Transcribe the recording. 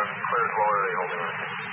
clear as well, or are they holding on?